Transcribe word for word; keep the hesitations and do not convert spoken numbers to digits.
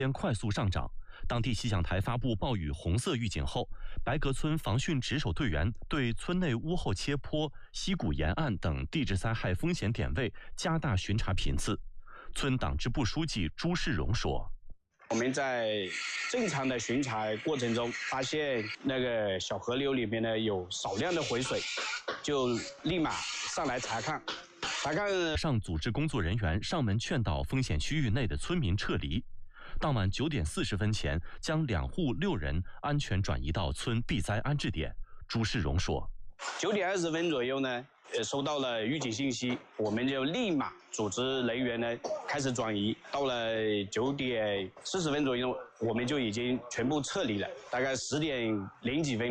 间快速上涨。当地气象台发布暴雨红色预警后，白格村防汛值守队员对村内屋后切坡、溪谷沿岸等地质灾害风险点位加大巡查频次。村党支部书记朱世荣说：“ 我们在正常的巡查过程中，发现那个小河流里面呢有少量的回水，就立马上来查看。查看上组织工作人员上门劝导风险区域内的村民撤离。当晚九点四十分前，将两户六人安全转移到村避灾安置点。”朱世荣说：“ 九点二十分左右呢，呃，收到了预警信息，我们就立马组织人员呢开始转移。到了九点四十分左右，我们就已经全部撤离了，大概十点零几分。”